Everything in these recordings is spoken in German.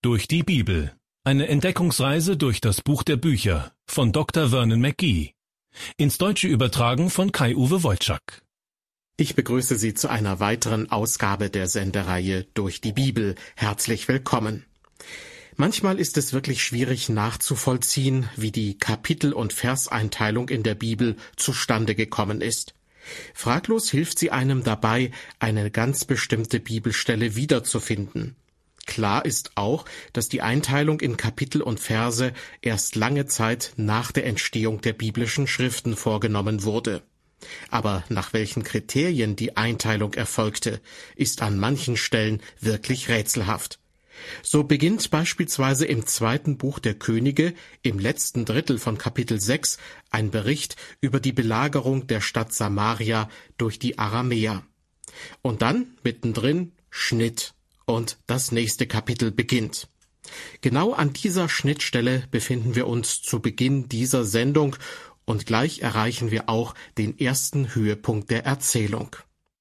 Durch die Bibel. Eine Entdeckungsreise durch das Buch der Bücher von Dr. Vernon McGee. Ins Deutsche übertragen von Kai-Uwe Wolczak. Ich begrüße Sie zu einer weiteren Ausgabe der Sendereihe Durch die Bibel. Herzlich willkommen. Manchmal ist es wirklich schwierig nachzuvollziehen, wie die Kapitel- und Verseinteilung in der Bibel zustande gekommen ist. Fraglos hilft sie einem dabei, eine ganz bestimmte Bibelstelle wiederzufinden. Klar ist auch, dass die Einteilung in Kapitel und Verse erst lange Zeit nach der Entstehung der biblischen Schriften vorgenommen wurde. Aber nach welchen Kriterien die Einteilung erfolgte, ist an manchen Stellen wirklich rätselhaft. So beginnt beispielsweise im 2. Buch der Könige, im letzten Drittel von Kapitel 6, ein Bericht über die Belagerung der Stadt Samaria durch die Aramäer. Und dann, mittendrin, Schnitt. Und das nächste Kapitel beginnt. Genau an dieser Schnittstelle befinden wir uns zu Beginn dieser Sendung und gleich erreichen wir auch den ersten Höhepunkt der Erzählung.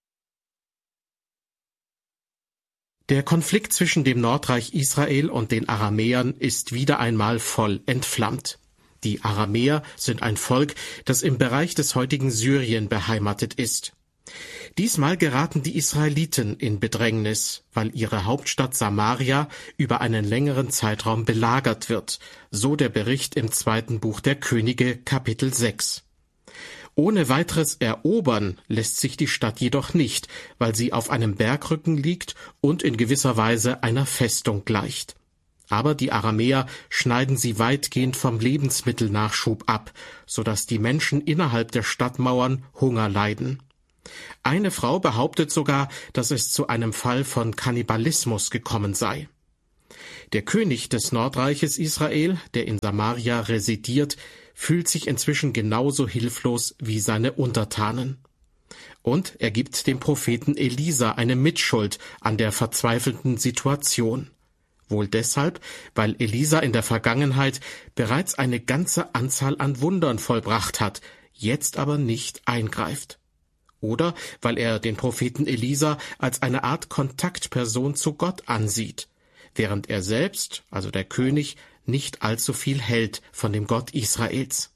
Der Konflikt zwischen dem Nordreich Israel und den Aramäern ist wieder einmal voll entflammt. Die Aramäer sind ein Volk, das im Bereich des heutigen Syrien beheimatet ist. Diesmal geraten die Israeliten in Bedrängnis, weil ihre Hauptstadt Samaria über einen längeren Zeitraum belagert wird, so der Bericht im 2. Buch der Könige, Kapitel 6. Ohne weiteres erobern lässt sich die Stadt jedoch nicht, weil sie auf einem Bergrücken liegt und in gewisser Weise einer Festung gleicht. Aber die Aramäer schneiden sie weitgehend vom Lebensmittelnachschub ab, sodass die Menschen innerhalb der Stadtmauern Hunger leiden. Eine Frau behauptet sogar, dass es zu einem Fall von Kannibalismus gekommen sei. Der König des Nordreiches Israel, der in Samaria residiert, fühlt sich inzwischen genauso hilflos wie seine Untertanen. Und er gibt dem Propheten Elisa eine Mitschuld an der verzweifelten Situation. Wohl deshalb, weil Elisa in der Vergangenheit bereits eine ganze Anzahl an Wundern vollbracht hat, jetzt aber nicht eingreift. Oder weil er den Propheten Elisa als eine Art Kontaktperson zu Gott ansieht, während er selbst, also der König, nicht allzu viel hält von dem Gott Israels.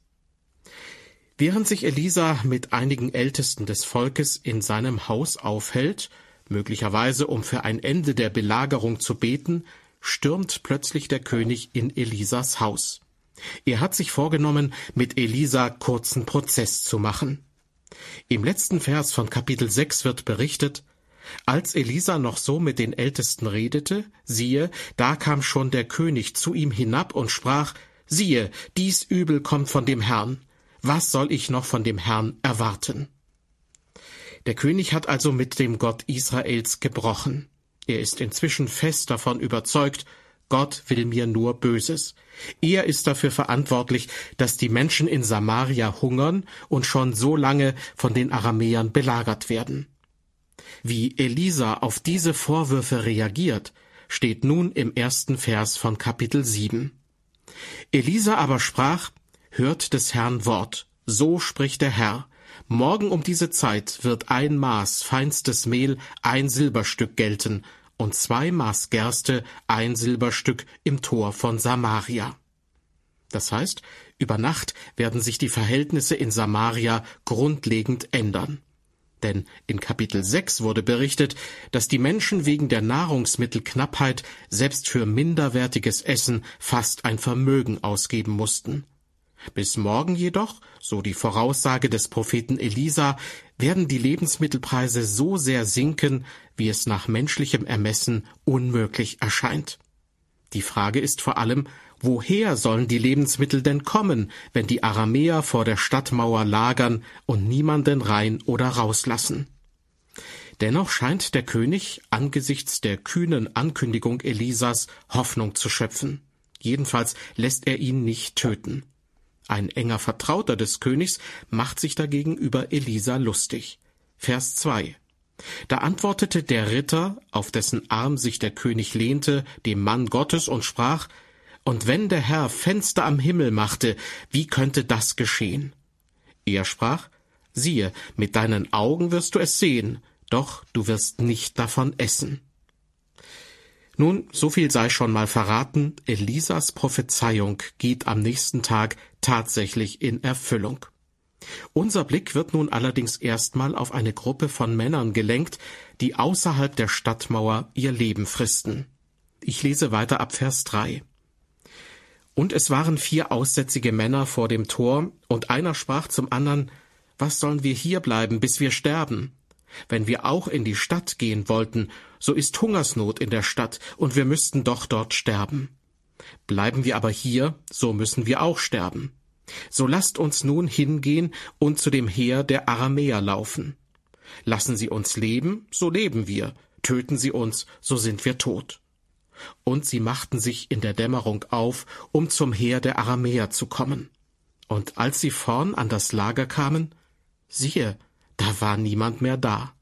Während sich Elisa mit einigen Ältesten des Volkes in seinem Haus aufhält, möglicherweise um für ein Ende der Belagerung zu beten, stürmt plötzlich der König in Elisas Haus. Er hat sich vorgenommen, mit Elisa kurzen Prozess zu machen. Im letzten Vers von Kapitel 6 wird berichtet: Als Elisa noch so mit den Ältesten redete, siehe, da kam schon der König zu ihm hinab und sprach: Siehe, dies Übel kommt von dem Herrn. Was soll ich noch von dem Herrn erwarten? Der König hat also mit dem Gott Israels gebrochen. Er ist inzwischen fest davon überzeugt, Gott will mir nur Böses. Er ist dafür verantwortlich, dass die Menschen in Samaria hungern und schon so lange von den Aramäern belagert werden. Wie Elisa auf diese Vorwürfe reagiert, steht nun im 1. Vers von Kapitel 7. Elisa aber sprach: Hört des Herrn Wort, so spricht der Herr. Morgen um diese Zeit wird ein Maß feinstes Mehl 1 Silberstück gelten, und 2 Maß Gerste 1 Silberstück im Tor von Samaria. Das heißt, über Nacht werden sich die Verhältnisse in Samaria grundlegend ändern. Denn in Kapitel 6 wurde berichtet, dass die Menschen wegen der Nahrungsmittelknappheit selbst für minderwertiges Essen fast ein Vermögen ausgeben mussten. Bis morgen jedoch, so die Voraussage des Propheten Elisa, werden die Lebensmittelpreise so sehr sinken, wie es nach menschlichem Ermessen unmöglich erscheint. Die Frage ist vor allem, woher sollen die Lebensmittel denn kommen, wenn die Aramäer vor der Stadtmauer lagern und niemanden rein oder rauslassen? Dennoch scheint der König angesichts der kühnen Ankündigung Elisas Hoffnung zu schöpfen. Jedenfalls lässt er ihn nicht töten. Ein enger Vertrauter des Königs macht sich dagegen über Elisa lustig. Vers 2. Da antwortete der Ritter, auf dessen Arm sich der König lehnte, dem Mann Gottes und sprach: Und wenn der Herr Fenster am Himmel machte, wie könnte das geschehen? Er sprach: Siehe, mit deinen Augen wirst du es sehen, doch du wirst nicht davon essen. Nun, so viel sei schon mal verraten, Elisas Prophezeiung geht am nächsten Tag tatsächlich in Erfüllung. Unser Blick wird nun allerdings erstmal auf eine Gruppe von Männern gelenkt, die außerhalb der Stadtmauer ihr Leben fristen. Ich lese weiter ab Vers 3. Und es waren 4 aussätzige Männer vor dem Tor, und einer sprach zum anderen: Was sollen wir hier bleiben, bis wir sterben? Wenn wir auch in die Stadt gehen wollten, so ist Hungersnot in der Stadt, und wir müssten doch dort sterben. Bleiben wir aber hier, so müssen wir auch sterben. So lasst uns nun hingehen und zu dem Heer der Aramäer laufen. Lassen sie uns leben, so leben wir, töten sie uns, so sind wir tot. Und sie machten sich in der Dämmerung auf, um zum Heer der Aramäer zu kommen. Und als sie vorn an das Lager kamen, siehe, da war niemand mehr da.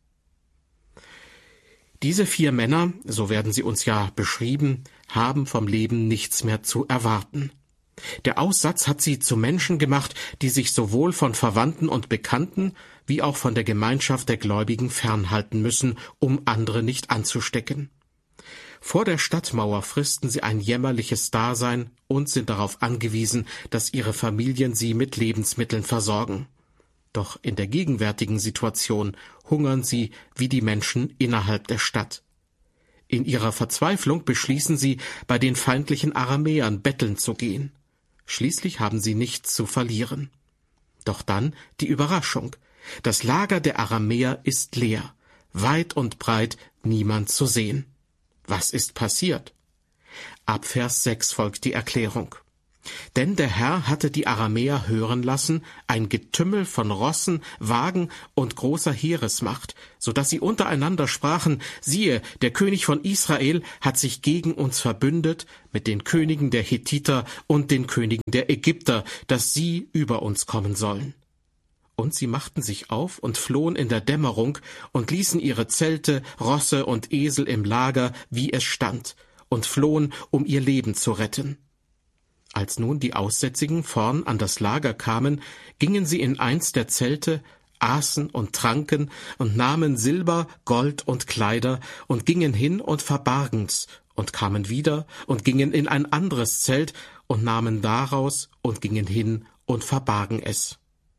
Diese 4 Männer, so werden sie uns ja beschrieben, haben vom Leben nichts mehr zu erwarten. Der Aussatz hat sie zu Menschen gemacht, die sich sowohl von Verwandten und Bekannten wie auch von der Gemeinschaft der Gläubigen fernhalten müssen, um andere nicht anzustecken. Vor der Stadtmauer fristen sie ein jämmerliches Dasein und sind darauf angewiesen, dass ihre Familien sie mit Lebensmitteln versorgen. Doch in der gegenwärtigen Situation hungern sie wie die Menschen innerhalb der Stadt. In ihrer Verzweiflung beschließen sie, bei den feindlichen Aramäern betteln zu gehen. Schließlich haben sie nichts zu verlieren. Doch dann die Überraschung. Das Lager der Aramäer ist leer, weit und breit niemand zu sehen. Was ist passiert? Ab Vers 6 folgt die Erklärung. Denn der Herr hatte die Aramäer hören lassen, ein Getümmel von Rossen, Wagen und großer Heeresmacht, so dass sie untereinander sprachen: Siehe, der König von Israel hat sich gegen uns verbündet mit den Königen der Hethiter und den Königen der Ägypter, dass sie über uns kommen sollen. Und sie machten sich auf und flohen in der Dämmerung und ließen ihre Zelte, Rosse und Esel im Lager, wie es stand, und flohen, um ihr Leben zu retten. Als nun die Aussätzigen vorn an das Lager kamen, gingen sie in eins der Zelte, aßen und tranken und nahmen Silber, Gold und Kleider und gingen hin und verbargen's und kamen wieder und gingen in ein anderes Zelt und nahmen daraus und gingen hin und verbargen es.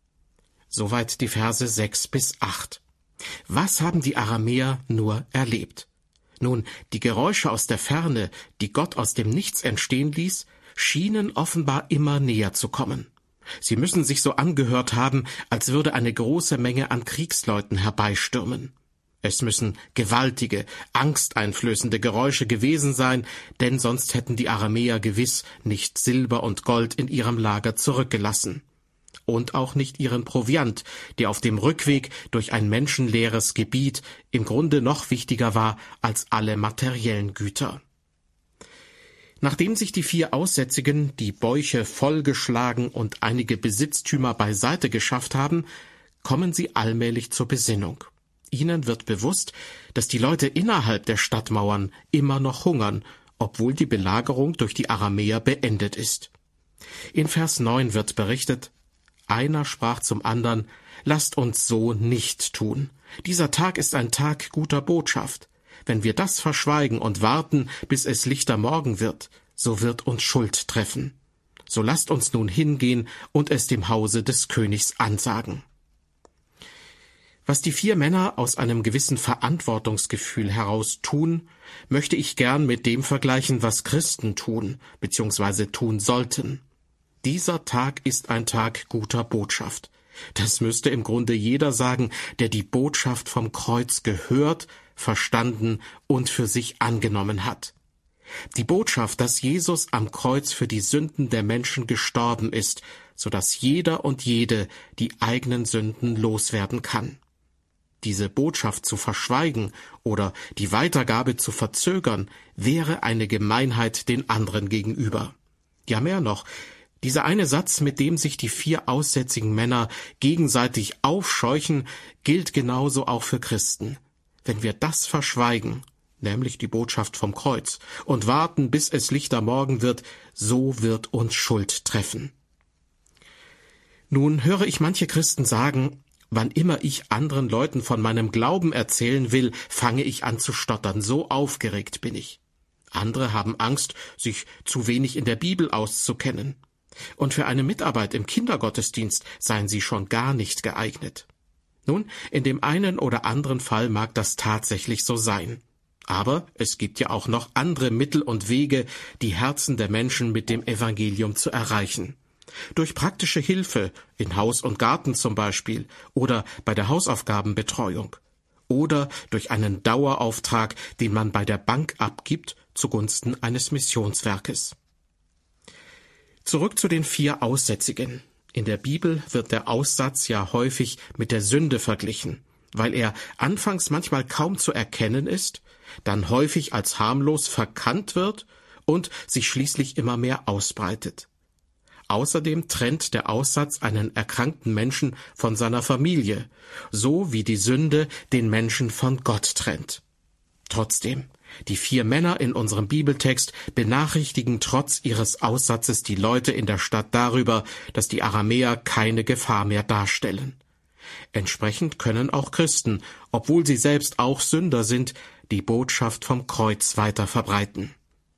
Soweit die Verse 6 bis 8. Was haben die Aramäer nur erlebt? Nun, die Geräusche aus der Ferne, die Gott aus dem Nichts entstehen ließ, schienen offenbar immer näher zu kommen. Sie müssen sich so angehört haben, als würde eine große Menge an Kriegsleuten herbeistürmen. Es müssen gewaltige, angsteinflößende Geräusche gewesen sein, denn sonst hätten die Aramäer gewiss nicht Silber und Gold in ihrem Lager zurückgelassen. Und auch nicht ihren Proviant, der auf dem Rückweg durch ein menschenleeres Gebiet im Grunde noch wichtiger war als alle materiellen Güter. Nachdem sich die 4 Aussätzigen die Bäuche vollgeschlagen und einige Besitztümer beiseite geschafft haben, kommen sie allmählich zur Besinnung. Ihnen wird bewusst, dass die Leute innerhalb der Stadtmauern immer noch hungern, obwohl die Belagerung durch die Aramäer beendet ist. In Vers 9 wird berichtet: Einer sprach zum andern: Lasst uns so nicht tun. Dieser Tag ist ein Tag guter Botschaft. Wenn wir das verschweigen und warten, bis es lichter Morgen wird, so wird uns Schuld treffen. So lasst uns nun hingehen und es dem Hause des Königs ansagen. Was die 4 Männer aus einem gewissen Verantwortungsgefühl heraus tun, möchte ich gern mit dem vergleichen, was Christen tun bzw. tun sollten. Dieser Tag ist ein Tag guter Botschaft. Das müsste im Grunde jeder sagen, der die Botschaft vom Kreuz gehört, verstanden und für sich angenommen hat. Die Botschaft, dass Jesus am Kreuz für die Sünden der Menschen gestorben ist, so dass jeder und jede die eigenen Sünden loswerden kann. Diese Botschaft zu verschweigen oder die Weitergabe zu verzögern, wäre eine Gemeinheit den anderen gegenüber. Ja, mehr noch, dieser eine Satz, mit dem sich die 4 aussätzigen Männer gegenseitig aufscheuchen, gilt genauso auch für Christen. Wenn wir das verschweigen, nämlich die Botschaft vom Kreuz, und warten, bis es lichter Morgen wird, so wird uns Schuld treffen. Nun höre ich manche Christen sagen: Wann immer ich anderen Leuten von meinem Glauben erzählen will, fange ich an zu stottern, so aufgeregt bin ich. Andere haben Angst, sich zu wenig in der Bibel auszukennen. Und für eine Mitarbeit im Kindergottesdienst seien sie schon gar nicht geeignet. Nun, in dem einen oder anderen Fall mag das tatsächlich so sein. Aber es gibt ja auch noch andere Mittel und Wege, die Herzen der Menschen mit dem Evangelium zu erreichen. Durch praktische Hilfe, in Haus und Garten zum Beispiel, oder bei der Hausaufgabenbetreuung. Oder durch einen Dauerauftrag, den man bei der Bank abgibt, zugunsten eines Missionswerkes. Zurück zu den 4 Aussätzigen. In der Bibel wird der Aussatz ja häufig mit der Sünde verglichen, weil er anfangs manchmal kaum zu erkennen ist, dann häufig als harmlos verkannt wird und sich schließlich immer mehr ausbreitet. Außerdem trennt der Aussatz einen erkrankten Menschen von seiner Familie, so wie die Sünde den Menschen von Gott trennt. Trotzdem, die 4 Männer in unserem Bibeltext benachrichtigen trotz ihres Aussatzes die Leute in der Stadt darüber, dass die Aramäer keine Gefahr mehr darstellen. Entsprechend können auch Christen, obwohl sie selbst auch Sünder sind, die Botschaft vom Kreuz weiter verbreiten.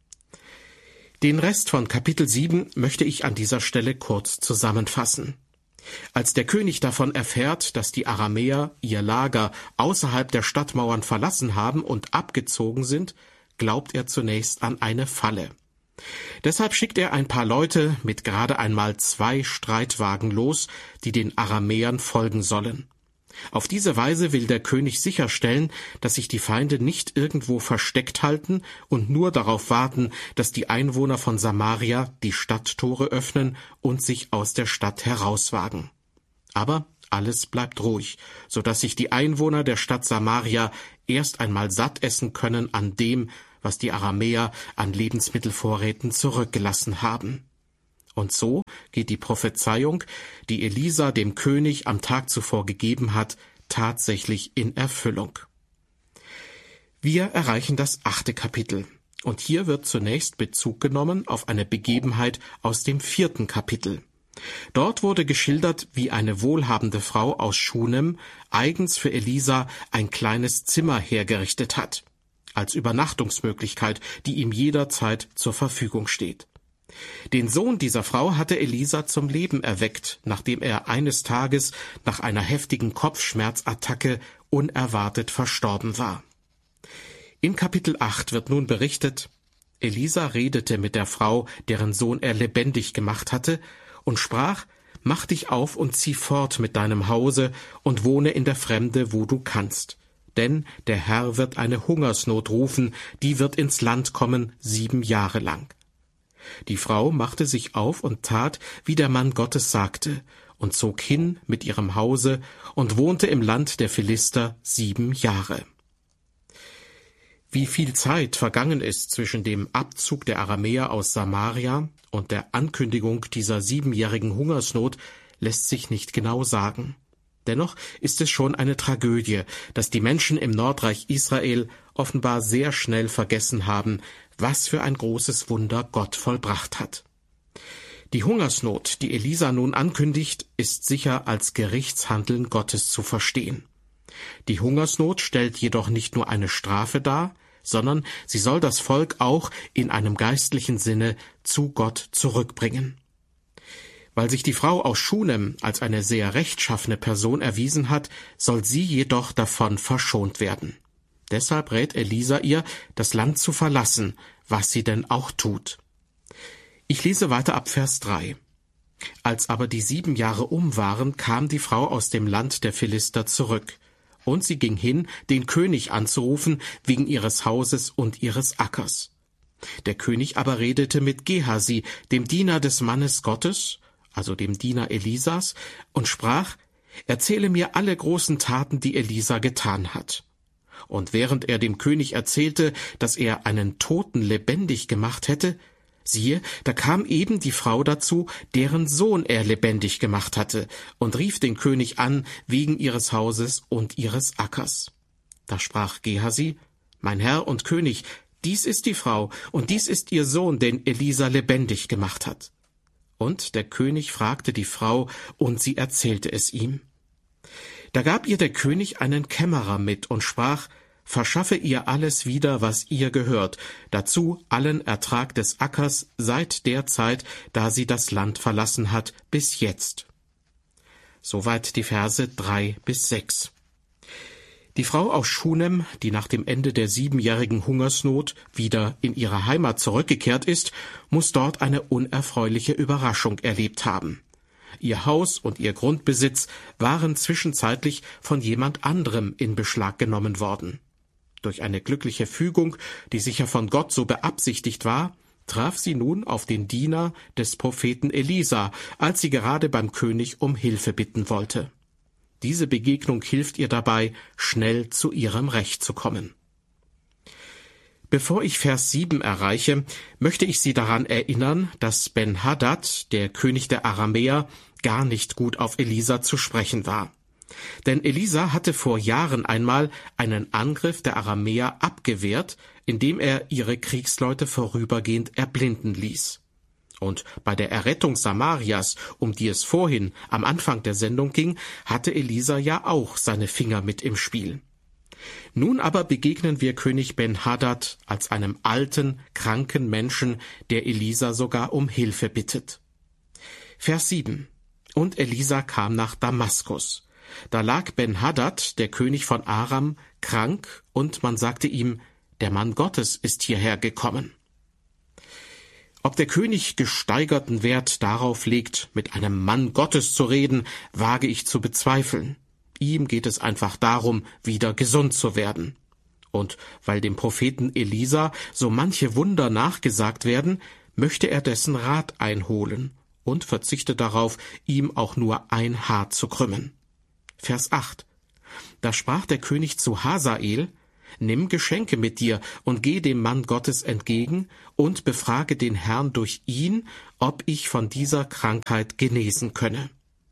Den Rest von Kapitel 7 möchte ich an dieser Stelle kurz zusammenfassen. Als der König davon erfährt, dass die Aramäer ihr Lager außerhalb der Stadtmauern verlassen haben und abgezogen sind, glaubt er zunächst an eine Falle. Deshalb schickt er ein paar Leute mit gerade einmal 2 Streitwagen los, die den Aramäern folgen sollen. Auf diese Weise will der König sicherstellen, dass sich die Feinde nicht irgendwo versteckt halten und nur darauf warten, dass die Einwohner von Samaria die Stadttore öffnen und sich aus der Stadt herauswagen. Aber alles bleibt ruhig, so dass sich die Einwohner der Stadt Samaria erst einmal satt essen können an dem, was die Aramäer an Lebensmittelvorräten zurückgelassen haben. Und so geht die Prophezeiung, die Elisa dem König am Tag zuvor gegeben hat, tatsächlich in Erfüllung. Wir erreichen das 8. Kapitel. Und hier wird zunächst Bezug genommen auf eine Begebenheit aus dem 4. Kapitel. Dort wurde geschildert, wie eine wohlhabende Frau aus Schunem eigens für Elisa ein kleines Zimmer hergerichtet hat, als Übernachtungsmöglichkeit, die ihm jederzeit zur Verfügung steht. Den Sohn dieser Frau hatte Elisa zum Leben erweckt, nachdem er eines Tages nach einer heftigen Kopfschmerzattacke unerwartet verstorben war. In Kapitel 8 wird nun berichtet, Elisa redete mit der Frau, deren Sohn er lebendig gemacht hatte, und sprach, mach dich auf und zieh fort mit deinem Hause und wohne in der Fremde, wo du kannst. Denn der Herr wird eine Hungersnot rufen, die wird ins Land kommen 7 Jahre lang. Die Frau machte sich auf und tat, wie der Mann Gottes sagte, und zog hin mit ihrem Hause und wohnte im Land der Philister 7 Jahre. Wie viel Zeit vergangen ist zwischen dem Abzug der Aramäer aus Samaria und der Ankündigung dieser 7-jährigen Hungersnot, lässt sich nicht genau sagen. Dennoch ist es schon eine Tragödie, dass die Menschen im Nordreich Israel offenbar sehr schnell vergessen haben, was für ein großes Wunder Gott vollbracht hat. Die Hungersnot, die Elisa nun ankündigt, ist sicher als Gerichtshandeln Gottes zu verstehen. Die Hungersnot stellt jedoch nicht nur eine Strafe dar, sondern sie soll das Volk auch in einem geistlichen Sinne zu Gott zurückbringen. Weil sich die Frau aus Schunem als eine sehr rechtschaffene Person erwiesen hat, soll sie jedoch davon verschont werden. Deshalb rät Elisa ihr, das Land zu verlassen, was sie denn auch tut. Ich lese weiter ab Vers 3. Als aber die 7 Jahre um waren, kam die Frau aus dem Land der Philister zurück. Und sie ging hin, den König anzurufen, wegen ihres Hauses und ihres Ackers. Der König aber redete mit Gehasi, dem Diener des Mannes Gottes, also dem Diener Elisas, und sprach, erzähle mir alle großen Taten, die Elisa getan hat. Und während er dem König erzählte, dass er einen Toten lebendig gemacht hätte, siehe, da kam eben die Frau dazu, deren Sohn er lebendig gemacht hatte, und rief den König an wegen ihres Hauses und ihres Ackers. Da sprach Gehasi, mein Herr und König, dies ist die Frau, und dies ist ihr Sohn, den Elisa lebendig gemacht hat. Und der König fragte die Frau, und sie erzählte es ihm. Da gab ihr der König einen Kämmerer mit und sprach, verschaffe ihr alles wieder, was ihr gehört, dazu allen Ertrag des Ackers seit der Zeit, da sie das Land verlassen hat, bis jetzt. Soweit die Verse 3-6. Die Frau aus Schunem, die nach dem Ende der 7-jährigen Hungersnot wieder in ihre Heimat zurückgekehrt ist, muss dort eine unerfreuliche Überraschung erlebt haben. Ihr Haus und ihr Grundbesitz waren zwischenzeitlich von jemand anderem in Beschlag genommen worden. Durch eine glückliche Fügung, die sicher von Gott so beabsichtigt war, traf sie nun auf den Diener des Propheten Elisa, als sie gerade beim König um Hilfe bitten wollte. Diese Begegnung hilft ihr dabei, schnell zu ihrem Recht zu kommen. Bevor ich Vers 7 erreiche, möchte ich Sie daran erinnern, dass Ben-Hadad, der König der Aramäer, gar nicht gut auf Elisa zu sprechen war. Denn Elisa hatte vor Jahren einmal einen Angriff der Aramäer abgewehrt, indem er ihre Kriegsleute vorübergehend erblinden ließ. Und bei der Errettung Samarias, um die es vorhin am Anfang der Sendung ging, hatte Elisa ja auch seine Finger mit im Spiel. Nun aber begegnen wir König Ben-Hadad als einem alten, kranken Menschen, der Elisa sogar um Hilfe bittet. Vers 7. Und Elisa kam nach Damaskus. Da lag Ben-Hadad, der König von Aram, krank, und man sagte ihm, der Mann Gottes ist hierher gekommen. Ob der König gesteigerten Wert darauf legt, mit einem Mann Gottes zu reden, wage ich zu bezweifeln. Ihm geht es einfach darum, wieder gesund zu werden. Und weil dem Propheten Elisa so manche Wunder nachgesagt werden, möchte er dessen Rat einholen und verzichtet darauf, ihm auch nur ein Haar zu krümmen. Vers 8. Da sprach der König zu Hasael: Nimm Geschenke mit dir und geh dem Mann Gottes entgegen und befrage den Herrn durch ihn, ob ich von dieser Krankheit genesen könne.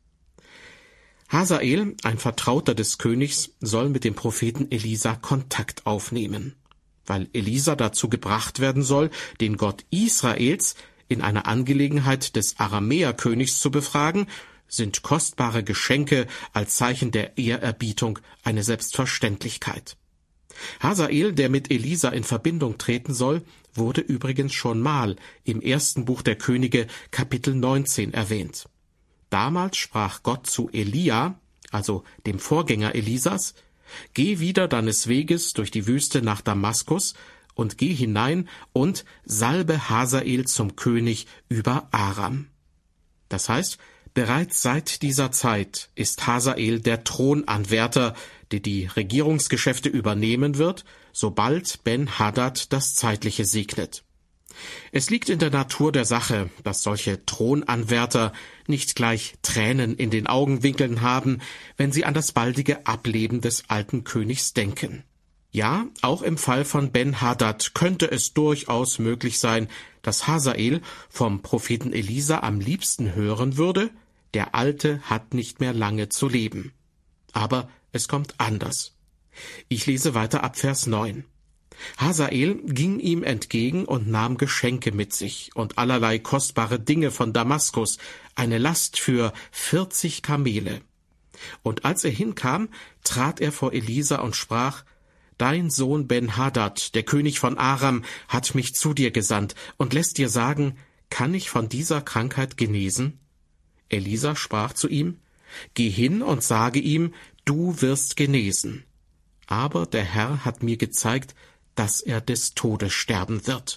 Hasael, ein Vertrauter des Königs, soll mit dem Propheten Elisa Kontakt aufnehmen. Weil Elisa dazu gebracht werden soll, den Gott Israels in einer Angelegenheit des Aramäerkönigs zu befragen, sind kostbare Geschenke als Zeichen der Ehrerbietung eine Selbstverständlichkeit. Hasael, der mit Elisa in Verbindung treten soll, wurde übrigens schon mal im 1. Buch der Könige, Kapitel 19, erwähnt. Damals sprach Gott zu Elia, also dem Vorgänger Elisas: Geh wieder deines Weges durch die Wüste nach Damaskus und geh hinein und salbe Hasael zum König über Aram. Das heißt, bereits seit dieser Zeit ist Hasael der Thronanwärter, der die Regierungsgeschäfte übernehmen wird, sobald Ben-Hadad das Zeitliche segnet. Es liegt in der Natur der Sache, dass solche Thronanwärter nicht gleich Tränen in den Augenwinkeln haben, wenn sie an das baldige Ableben des alten Königs denken. Ja, auch im Fall von Ben-Hadad könnte es durchaus möglich sein, dass Hasael vom Propheten Elisa am liebsten hören würde: Der Alte hat nicht mehr lange zu leben. Aber es kommt anders. Ich lese weiter ab Vers 9. Hasael ging ihm entgegen und nahm Geschenke mit sich und allerlei kostbare Dinge von Damaskus, eine Last für 40 Kamele. Und als er hinkam, trat er vor Elisa und sprach: Dein Sohn Ben-Hadad, der König von Aram, hat mich zu dir gesandt und lässt dir sagen, kann ich von dieser Krankheit genesen? Elisa sprach zu ihm: Geh hin und sage ihm, du wirst genesen. Aber der Herr hat mir gezeigt, dass er des Todes sterben wird.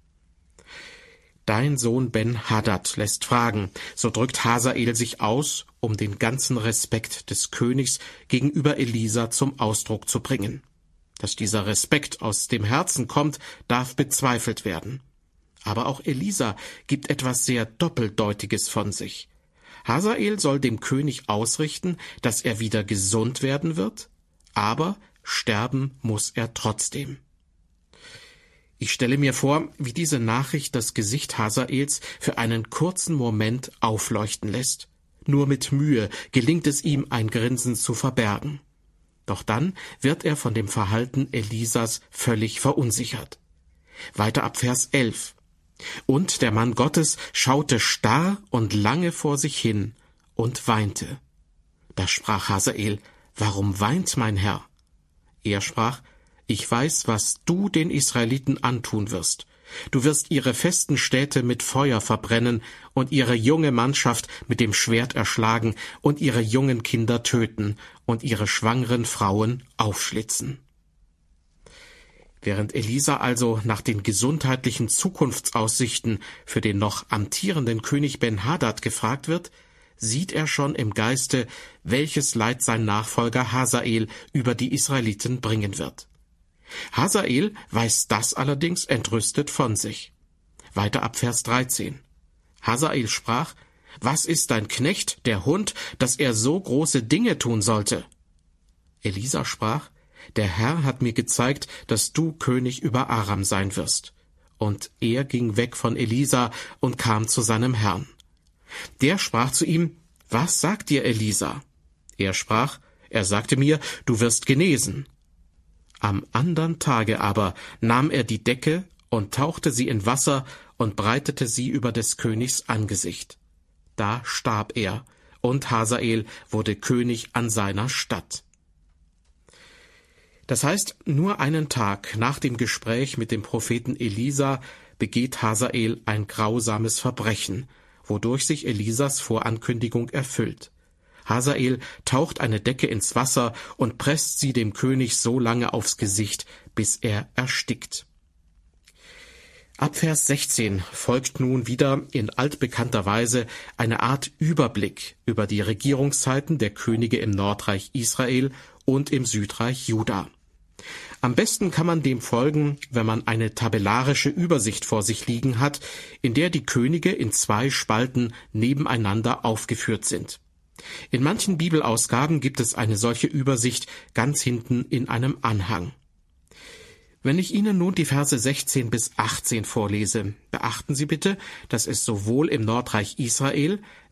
Dein Sohn Ben-Hadad lässt fragen, so drückt Hasael sich aus, um den ganzen Respekt des Königs gegenüber Elisa zum Ausdruck zu bringen. Dass dieser Respekt aus dem Herzen kommt, darf bezweifelt werden. Aber auch Elisa gibt etwas sehr Doppeldeutiges von sich. Hasael soll dem König ausrichten, dass er wieder gesund werden wird, aber sterben muss er trotzdem. Ich stelle mir vor, wie diese Nachricht das Gesicht Hasaels für einen kurzen Moment aufleuchten lässt. Nur mit Mühe gelingt es ihm, ein Grinsen zu verbergen. Doch dann wird er von dem Verhalten Elisas völlig verunsichert. Weiter ab Vers 11. Und der Mann Gottes schaute starr und lange vor sich hin und weinte. Da sprach Hasael: Warum weint mein Herr? Er sprach: Ich weiß, was du den Israeliten antun wirst. Du wirst ihre festen Städte mit Feuer verbrennen und ihre junge Mannschaft mit dem Schwert erschlagen und ihre jungen Kinder töten und ihre schwangeren Frauen aufschlitzen. Während Elisa also nach den gesundheitlichen Zukunftsaussichten für den noch amtierenden König Ben-Hadad gefragt wird, sieht er schon im Geiste, welches Leid sein Nachfolger Hasael über die Israeliten bringen wird. Hasael weiß das allerdings entrüstet von sich. Weiter ab Vers 13. Hasael sprach: Was ist dein Knecht, der Hund, dass er so große Dinge tun sollte? Elisa sprach: Der Herr hat mir gezeigt, dass du König über Aram sein wirst. Und er ging weg von Elisa und kam zu seinem Herrn. Der sprach zu ihm: Was sagt dir Elisa? Er sprach: Er sagte mir, du wirst genesen. Am andern Tage aber nahm er die Decke und tauchte sie in Wasser und breitete sie über des Königs Angesicht. Da starb er, und Hasael wurde König an seiner Statt. Das heißt, nur einen Tag nach dem Gespräch mit dem Propheten Elisa begeht Hasael ein grausames Verbrechen, wodurch sich Elisas Vorankündigung erfüllt. Hasael taucht eine Decke ins Wasser und presst sie dem König so lange aufs Gesicht, bis er erstickt. Ab Vers 16 folgt nun wieder in altbekannter Weise eine Art Überblick über die Regierungszeiten der Könige im Nordreich Israel und im Südreich Juda. Am besten kann man dem folgen, wenn man eine tabellarische Übersicht vor sich liegen hat, in der die Könige in 2 Spalten nebeneinander aufgeführt sind. In manchen Bibelausgaben gibt es eine solche Übersicht ganz hinten in einem Anhang. Wenn ich Ihnen nun die Verse 16 bis 18 vorlese, beachten Sie bitte, dass es sowohl im Nordreich Israel